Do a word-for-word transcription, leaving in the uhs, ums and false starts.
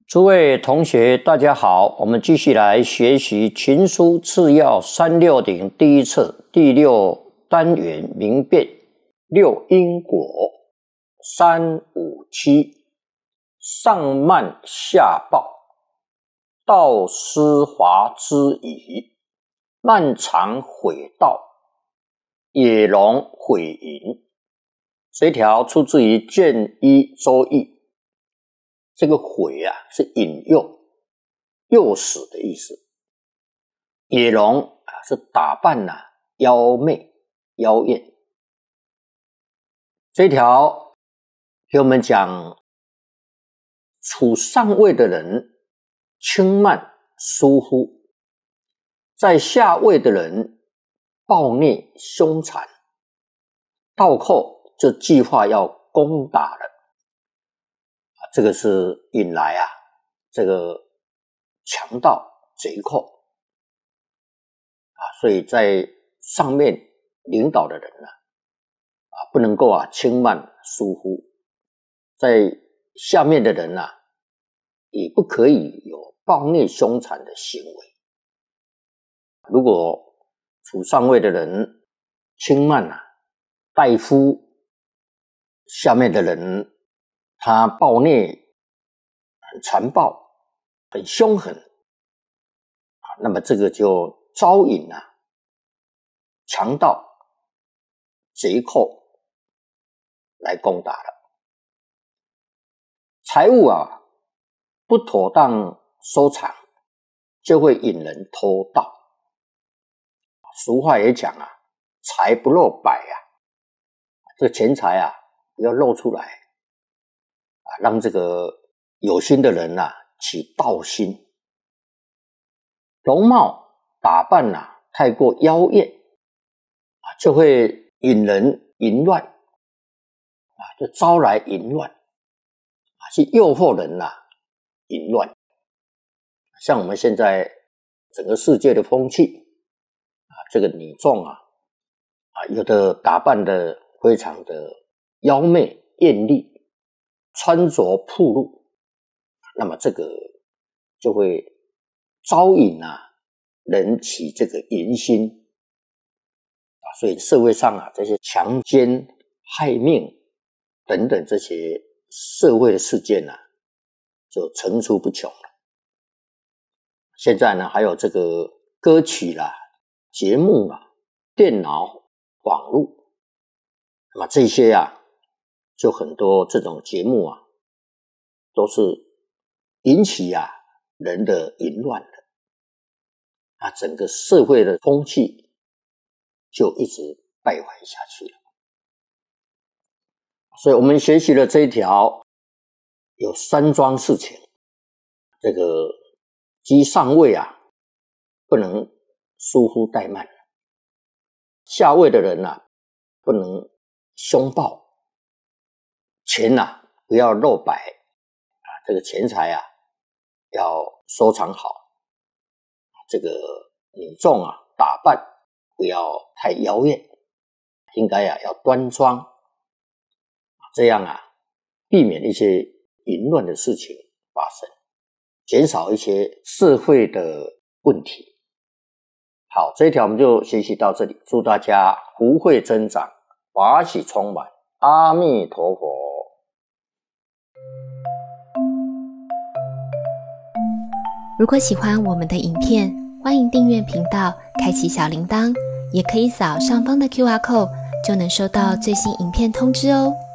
诸位同学大家好，我们继续来学习群书次要三六零第一册第六单元明辨六因果三五七上慢下报，道施华之矣，漫长毁道，也容毁淫。这一条出自于卷一周易。这个毁啊是引诱、诱使的意思，也容啊是打扮呐、啊、妖媚、妖艳。这条给我们讲，处上位的人轻慢疏忽，在下位的人暴虐凶残，倒扣就计划要攻打了。这个是引来啊，这个强盗贼寇啊，所以在上面领导的人呢，啊，不能够啊轻慢疏忽，在下面的人呢、啊，也不可以有暴虐凶残的行为。如果处上位的人轻慢啊，怠夫，下面的人他暴虐、很残暴、很凶狠啊，那么这个就招引啊强盗、贼寇来攻打了。财物啊不妥当收藏，就会引人偷盗。俗话也讲啊，财不露白啊，这钱财啊不要露出来。让这个有心的人啊起盗心，容貌打扮啊太过妖艳啊，就会引人淫乱啊，就招来淫乱啊，去诱惑人啊淫乱。像我们现在整个世界的风气啊，这个女众啊啊，有的打扮的非常的妖媚艳丽。穿着暴露，那么这个就会招引啊人起这个淫心啊，所以社会上啊这些强奸、害命等等这些社会的事件啊，就层出不穷了。现在呢，还有这个歌曲啦、节目啦、电脑、网络，那么这些啊。就很多这种节目啊，都是引起啊人的淫乱的，啊，整个社会的风气就一直败坏下去了。所以我们学习了这一条，有三桩事情，这个居上位啊，不能疏忽怠慢，下位的人啊，不能凶暴。钱啊不要露白啊，这个钱财啊要收藏好，这个女众啊打扮不要太妖艳，应该啊要端庄，这样啊避免一些淫乱的事情发生，减少一些社会的问题。好，这一条我们就学习到这里，祝大家福慧增长，法喜充满，阿弥陀佛。 如果喜欢我们的影片，欢迎订阅频道，开启小铃铛，也可以扫上方的 Q R code， 就能收到最新影片通知哦。